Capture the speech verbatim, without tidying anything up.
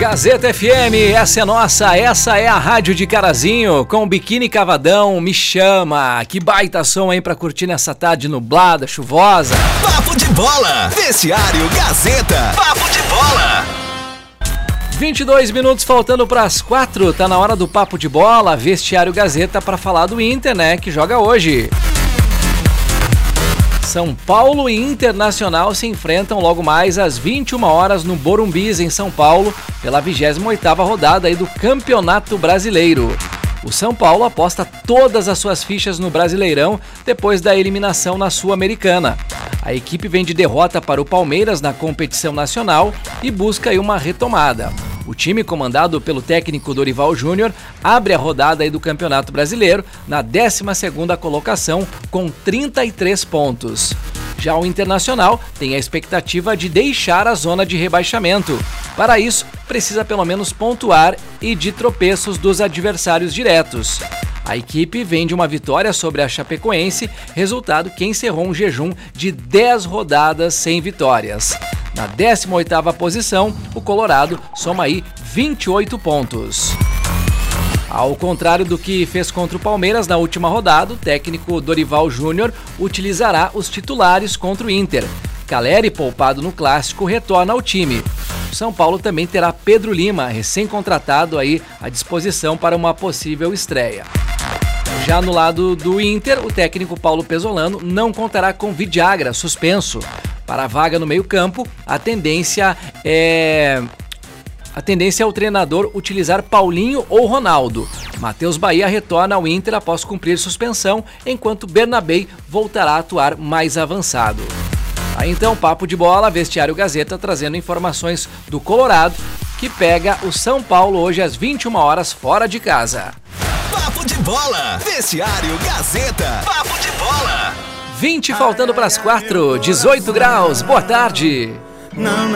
Gazeta F M, essa é nossa, essa é a rádio de Carazinho, com Biquíni Cavadão, Me Chama. Que baita som aí pra curtir nessa tarde nublada, chuvosa. Papo de bola, vestiário Gazeta, Papo de bola. vinte e dois minutos faltando pras quatro, tá na hora do Papo de Bola, vestiário Gazeta, pra falar do Inter, né, que joga hoje. São Paulo e Internacional se enfrentam logo mais às vinte e uma horas no Borumbis, em São Paulo, pela vigésima oitava rodada aí do Campeonato Brasileiro. O São Paulo aposta todas as suas fichas no Brasileirão depois da eliminação na Sul-Americana. A equipe vem de derrota para o Palmeiras na competição nacional e busca aí uma retomada. O time, comandado pelo técnico Dorival Júnior, abre a rodada aí do Campeonato Brasileiro na décima segunda colocação com trinta e três pontos. Já o Internacional tem a expectativa de deixar a zona de rebaixamento. Para isso, precisa pelo menos pontuar e de tropeços dos adversários diretos. A equipe vem de uma vitória sobre a Chapecoense, resultado que encerrou um jejum de dez rodadas sem vitórias. Na décima oitava posição, o Colorado soma aí vinte e oito pontos. Ao contrário do que fez contra o Palmeiras na última rodada, o técnico Dorival Júnior utilizará os titulares contra o Inter. Caleri, poupado no clássico, retorna ao time. O São Paulo também terá Pedro Lima, recém-contratado aí à disposição para uma possível estreia. Já no lado do Inter, o técnico Paulo Pesolano não contará com Vidiagra, suspenso. Para a vaga no meio-campo, a tendência é a tendência é o treinador utilizar Paulinho ou Ronaldo. Matheus Bahia retorna ao Inter após cumprir suspensão, enquanto Bernabei voltará a atuar mais avançado. Aí então, Papo de Bola, vestiário Gazeta, trazendo informações do Colorado, que pega o São Paulo hoje às vinte e uma horas fora de casa. Papo de Bola, vestiário Gazeta, Papo de Bola. vinte faltando para as quatro, dezoito graus, boa tarde. Não, não.